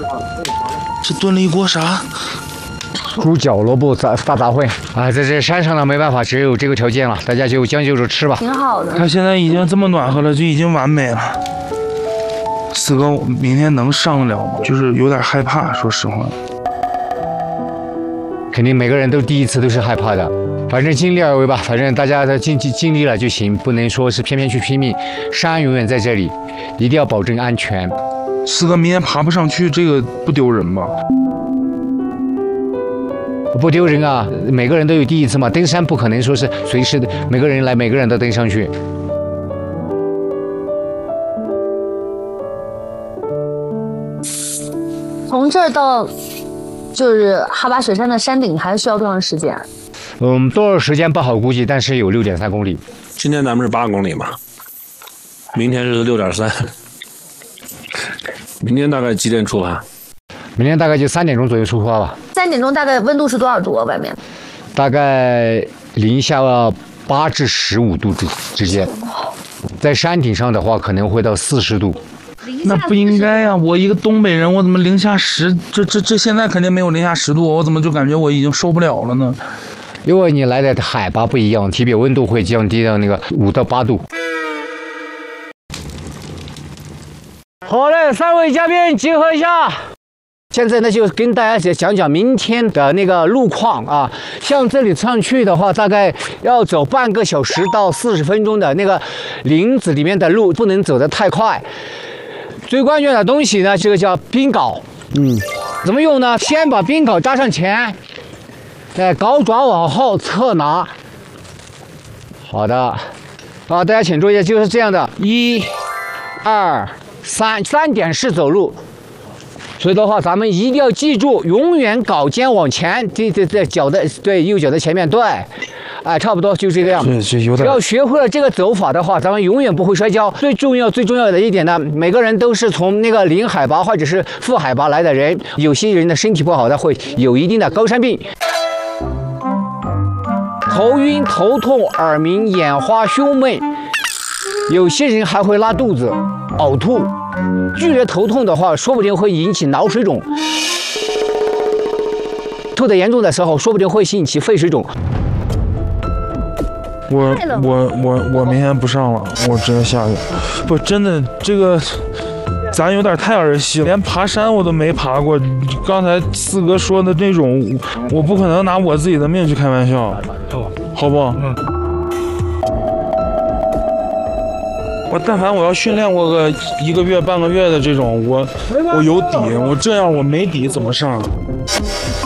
这炖了一锅啥？ 猪脚萝卜大杂烩啊，在这山上呢，没办法，只有这个条件了，大家就将就着吃吧。 挺好的。 它现在已经这么暖和了，就已经完美了。四哥，明天能上得了吗？就是有点害怕，说实话。 肯定每个人都第一次都是害怕的，反正尽力而为吧，反正大家的尽力了就行，不能说是偏偏去拼命。山永远在这里，一定要保证安全。 四哥，明天爬不上去，这个不丢人吧？ 不丢人啊，每个人都有第一次嘛。登山不可能说是随时每个人来，每个人都登上去。 从这儿到就是哈巴雪山的山顶，还需要多长时间？ 多少时间不好估计，但是有6.3公里。 今天咱们是8公里嘛，明天是6.3。明天大概几点出发？ 明天大概就3点钟左右出发吧。 3点钟大概温度是多少度啊？外面？ 大概零下8至15度之间，在山顶上的话可能会到40度。 那不应该呀！我一个东北人，我怎么零下10？这现在肯定没有零下10度，我怎么就感觉我已经受不了了呢？ 因为你来的海拔不一样，体表温度会降低到那个5到8度。好嘞，3位嘉宾集合一下。现在呢，就跟大家讲讲明天的那个路况啊。像这里上去的话，大概要走半个小时到40分钟的那个林子里面的路，不能走得太快。最关键的东西呢，这个叫冰镐。怎么用呢？先把冰镐扎上前，镐爪往后侧拿。好的，啊，大家请注意，就是这样的，1、2、3点式走路。所以的话，咱们一定要记住，永远镐尖往前，对脚的右脚的前面，对，哎，差不多就这个样。 这有点。 要学会了这个走法的话，咱们永远不会摔跤。最重要的一点呢，每个人都是从那个零海拔或者是负海拔来的人，有些人的身体不好的会有一定的高山病。头晕、头痛、耳鸣、眼花、胸闷，有些人还会拉肚子、呕吐。剧烈头痛的话，说不定会引起脑水肿；吐得严重的时候，说不定会引起肺水肿。 我明天不上了，我直接下去。不，真的这个，咱有点太儿戏了，连爬山我都没爬过。刚才四哥说的那种，我不可能拿我自己的命去开玩笑，好不？我但凡我要训练过个1个月、半个月的这种，我有底，我这样我没底怎么上？